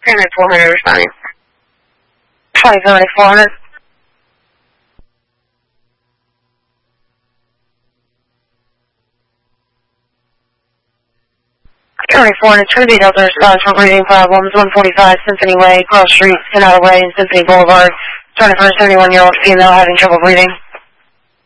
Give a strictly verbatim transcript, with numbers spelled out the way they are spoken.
four hundred responding. twenty seventy four hundred. twenty-four hundred, Trinity Delta response for breathing problems, one forty-five Symphony Way, Cross Street, Sonata Way, and Symphony Boulevard. twenty-first, seventy-one-year-old female having trouble breathing.